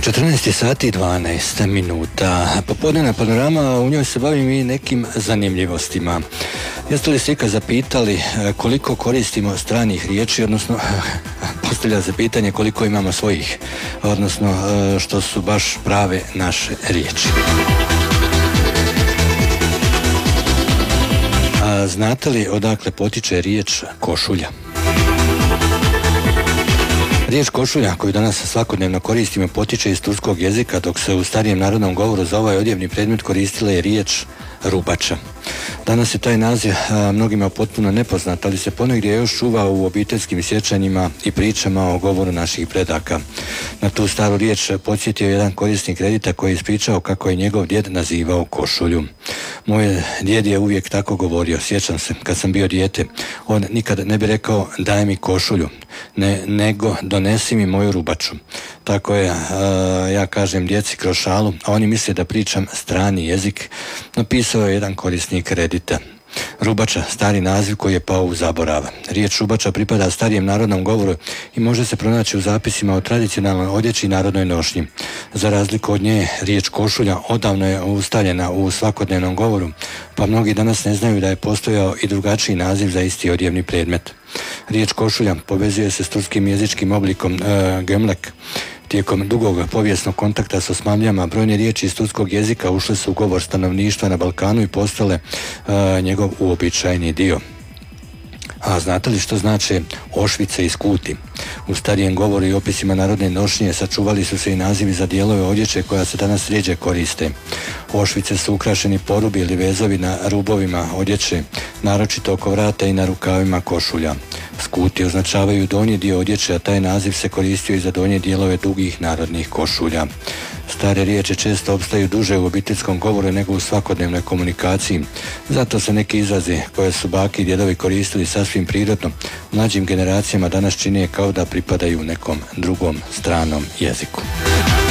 14 sati i 12 minuta. Popodnevna panorama, u njoj se bavim i nekim zanimljivostima. Jeste li se ikad zapitali koliko koristimo stranih riječi, odnosno postavlja se pitanje koliko imamo svojih, odnosno što su baš prave naše riječi. A znate li odakle potiče riječ košulja? Riječ košulja, koju danas svakodnevno koristimo, potiče iz turskog jezika, dok se u starijem narodnom govoru za ovaj odjevni predmet koristila je riječ rubača. Danas je taj naziv mnogima potpuno nepoznat, ali se ponegdje još čuva u obiteljskim sjećanjima i pričama o govoru naših predaka. Na tu staru riječ podsjetio jedan korisnik Reddita koji je ispričao kako je njegov djed nazivao košulju. Moj djed je uvijek tako govorio, sjećam se, kad sam bio dijete. On nikad ne bi rekao daj mi košulju, nego donesi mi moju rubaču. Tako je, ja kažem djeci kroz šalu, a oni misle da pričam strani jezik, napisao je jedan korisnik Reddita. Rubača, stari naziv koji je pao u zaborav. Riječ rubača pripada starijem narodnom govoru i može se pronaći u zapisima o tradicionalnoj odjeći i narodnoj nošnji. Za razliku od nje, riječ košulja odavno je ustaljena u svakodnevnom govoru, pa mnogi danas ne znaju da je postojao i drugačiji naziv za isti odjevni predmet. Riječ košulja povezuje se s turskim jezičkim oblikom gömlek. Tijekom dugog povijesnog kontakta s Osmanlijama brojne riječi iz turskog jezika ušle su u govor stanovništva na Balkanu i postale njegov uobičajeni dio. A znate li što znače ošvice i skuti? U starijem govoru i opisima narodne nošnje sačuvali su se i nazivi za dijelove odjeće koja se danas rjeđe koriste. Ošvice su ukrašeni porubi ili vezovi na rubovima odjeće, naročito oko vrata i na rukavima košulja. Skuti označavaju donji dio odjeće, a taj naziv se koristio i za donje dijelove dugih narodnih košulja. Stare riječi često opstaju duže u obiteljskom govoru nego u svakodnevnoj komunikaciji. Zato se neki izrazi koje su baki i djedovi koristili sasvim prirodno, mlađim generacijama danas čine kao da pripadaju nekom drugom stranom jeziku.